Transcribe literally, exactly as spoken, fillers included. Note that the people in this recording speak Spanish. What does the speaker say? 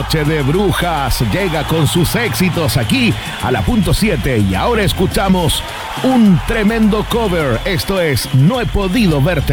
Noche de Brujas llega con sus éxitos aquí a la punto siete y ahora escuchamos un tremendo cover. Esto es No he podido verte.